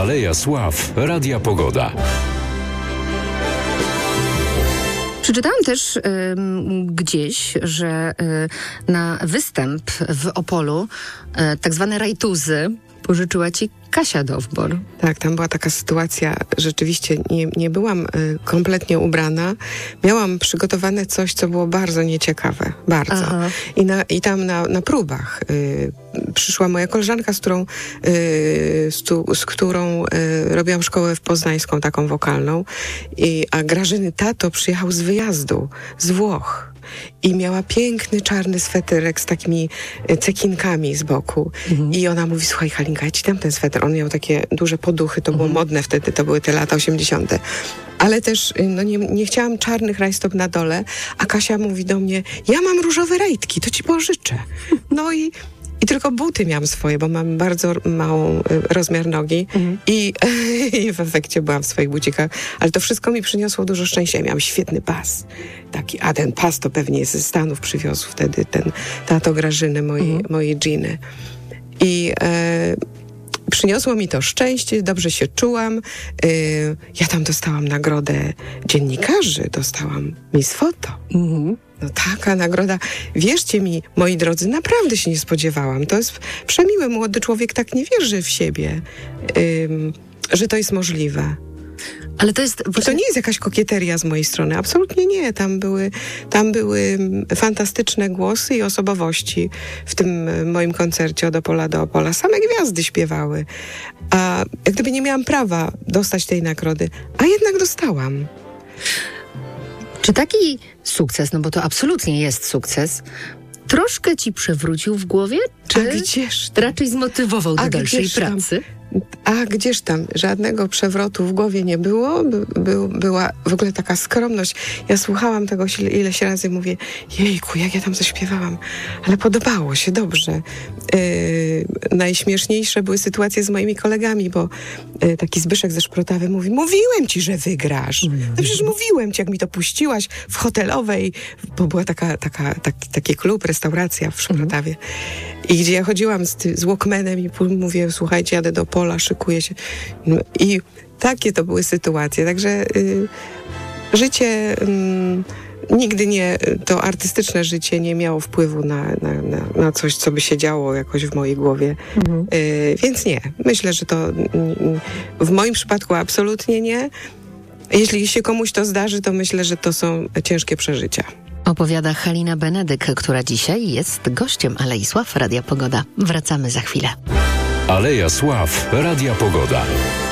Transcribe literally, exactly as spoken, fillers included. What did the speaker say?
Aleja Sław Radia Pogoda. Przeczytałam też y, gdzieś, że y, na występ w Opolu y, tak zwane rajtuzy pożyczyła ci Kasia Dowbor. Tak, tam była taka sytuacja, rzeczywiście nie, nie byłam y, kompletnie ubrana. Miałam przygotowane coś, co było bardzo nieciekawe. Bardzo. I, na, i tam na, na próbach y, przyszła moja koleżanka, z którą, y, z, tu, z którą y, robiłam szkołę w poznańską, taką wokalną. I, a Grażyny tato przyjechał z wyjazdu, z Włoch. I miała piękny, czarny sweterek z takimi cekinkami z boku. Mhm. I ona mówi, słuchaj Halinka, ja ci dam ten sweter. On miał takie duże poduchy, to mhm. było modne wtedy, to były te lata osiemdziesiąte. Ale też no nie, nie chciałam czarnych rajstop na dole, a Kasia mówi do mnie, ja mam różowe rajtki, to ci pożyczę. No i I tylko buty miałam swoje, bo mam bardzo małą y, rozmiar nogi mhm. I, i w efekcie byłam w swoich bucikach. Ale to wszystko mi przyniosło dużo szczęścia. Ja miałam świetny pas. Taki, a ten pas to pewnie ze Stanów przywiózł wtedy ten tato Grażyny, mojej, mhm. mojej dżiny. I e, przyniosło mi to szczęście, dobrze się czułam. Y, ja tam dostałam nagrodę dziennikarzy, dostałam Miss Foto. Mhm. No taka nagroda. Wierzcie mi, moi drodzy, naprawdę się nie spodziewałam. To jest przemiłe. Młody człowiek tak nie wierzy w siebie, ym, że to jest możliwe. Ale to jest... I to nie jest jakaś kokieteria z mojej strony. Absolutnie nie. Tam były, tam były fantastyczne głosy i osobowości w tym moim koncercie od Opola do Opola. Same gwiazdy śpiewały. A jak gdyby nie miałam prawa dostać tej nagrody, a jednak dostałam. Czy taki sukces, no bo to absolutnie jest sukces, troszkę ci przewrócił w głowie? Czy a gdzież raczej zmotywował do a dalszej pracy? Tam? A gdzież tam? Żadnego przewrotu w głowie nie było. By, by, była w ogóle taka skromność. Ja słuchałam tego ileś razy, mówię, jejku, jak ja tam zaśpiewałam. Ale podobało się, dobrze. Yy, najśmieszniejsze były sytuacje z moimi kolegami, bo yy, taki Zbyszek ze Szprotawy mówi, mówiłem ci, że wygrasz. No przecież mówiłem ci, jak mi to puściłaś w hotelowej, bo była taka, taka, taki, taki klub, restauracja w Szprotawie. I gdzie ja chodziłam z, z Walkmanem i mówię, słuchajcie, jadę do Pola, szykuję się. No, i takie to były sytuacje. Także y, życie, y, nigdy nie, to artystyczne życie nie miało wpływu na, na, na, na coś, co by się działo jakoś w mojej głowie. Mhm. Y, więc nie. Myślę, że to y, w moim przypadku absolutnie nie. Jeśli się komuś to zdarzy, to myślę, że to są ciężkie przeżycia. Opowiada Halina Benedyk, która dzisiaj jest gościem Alei Sław Radia Pogoda. Wracamy za chwilę. Aleja Sław Radia Pogoda.